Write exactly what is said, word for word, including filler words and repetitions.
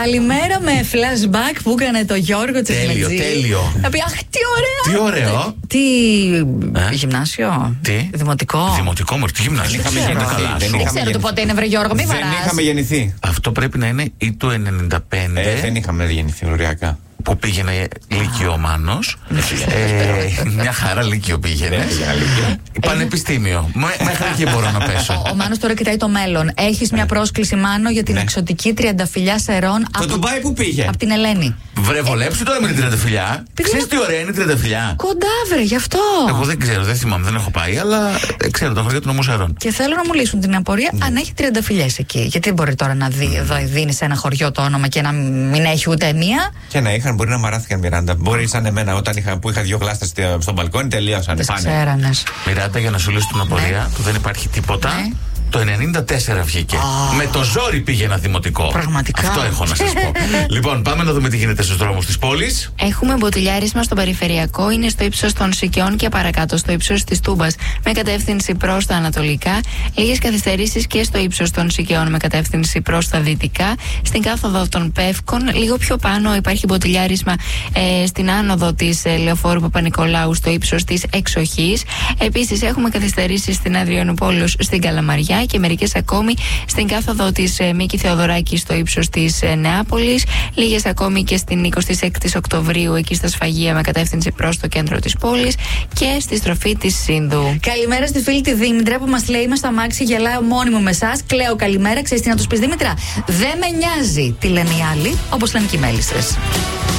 Καλημέρα με flashback που έκανε το Γιώργο Τσεσμετζή. Τέλειο, τέλειο. Να πει, αχ, τι ωραία. Τι ωραίο. Τι. Ε? Γυμνάσιο. Τι. Δημοτικό. Δημοτικό, μωρή, τι γυμνάσιο. είχαμε Δεν γεννηθεί, καλά δεν σου. Δεν ξέρω το πότε είναι, βρε Γιώργο, μην Δεν βαράς. είχαμε γεννηθεί. Αυτό πρέπει να είναι ή το ενενήντα πέντε. Ε, δεν είχαμε γεννηθεί οριακά. Που πήγαινε Λύκειο ο Μάνος. ε, μια χαρά Λύκειο πήγαινε. Πανεπιστήμιο. Μέχρι εκεί μπορώ να πέσω. Ο Μάνος τώρα κοιτάει το μέλλον. Έχεις μια πρόσκληση, Μάνο, για την Ναι. εξωτική τριανταφυλλιά σερών Το Ντουμπάι που πήγε. από την Ελένη. Βρε, βολέψου τώρα με την τριανταφυλλιά. Πήγαινε- Ξέρεις τι ωραία είναι η τριανταφυλλιά. Κοντά, βρε, γι' αυτό. Εγώ δεν ξέρω, δεν θυμάμαι, δεν έχω πάει, αλλά ε, ξέρω τα χωριά του νομού Σερών. Και θέλω να μου λύσουν την απορία αν έχει τριανταφυλλιές εκεί. Γιατί δεν μπορεί τώρα να δει, εδώ δίνει σε ένα χωριό το όνομα και να μην έχει ούτε μία. Και να είχαν, μπορεί να μαράθηκαν Μιράντα. Μπορεί σαν εμένα όταν είχα, που είχα δύο γλάστες στο- στο μπαλκόνι, τελείωσαν. Δεν Πάνε. ξέρανες. Μιράντα, για να σου λύσω την απορία Ναι. του, δεν υπάρχει τίποτα. Ναι. Το ενενήντα τέσσερα βγήκε. Με το ζόρι πήγε ένα δημοτικό. Πραγματικά. Αυτό έχω να σας πω. Λοιπόν, πάμε να δούμε τι γίνεται στους δρόμους της πόλης. Έχουμε μποτιλιάρισμα στο περιφερειακό, είναι στο ύψος των Σικιών και παρακάτω, στο ύψος της Τούμπας, με κατεύθυνση προς τα ανατολικά. Λίγες καθυστερήσεις και στο ύψος των Σικιών, με κατεύθυνση προς τα δυτικά. Στην κάθοδο των Πεύκων, λίγο πιο πάνω, υπάρχει μποτιλιάρισμα ε, στην άνοδο της ε, Λεωφόρου Παπα-Νικολάου, στο ύψος της Εξοχής. Επίσης, έχουμε καθυστερήσεις στην Αδριανούπολης, στην Καλαμαριά και μερικές ακόμη στην κάθοδο της ε, Μίκη Θεοδωράκη, στο ύψος της ε, Νεάπολης. Λίγες ακόμη και στην εικοστή έκτη Οκτωβρίου, εκεί στα Σφαγεία, με κατεύθυνση προς το κέντρο της πόλης και στη στροφή της Σύνδου. Καλημέρα στη φίλη τη Δήμητρα που μας λέει: είμαι στο αμάξι, γελάω μόνιμο με εσάς. Κλαίω, καλημέρα. Ξέρεις τι να τους πεις, Δήμητρα? Δεν με νοιάζει τι λένε οι άλλοι, όπως λένε και οι μέλισσες.